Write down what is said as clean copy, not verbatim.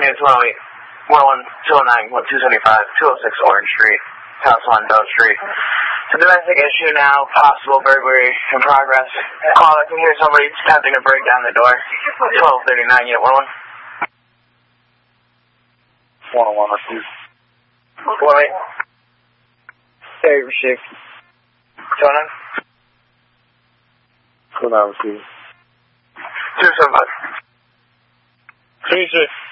Units 108, 101, 209, 275, 206 Orange Street, House 1, Bell Street. It's a domestic issue now, possible burglary in progress. Call, I can hear somebody attempting to break down the door. 1239, Unit 101. 101, receive. 108. Hey, receive. 209. 209, receive. 275. 36.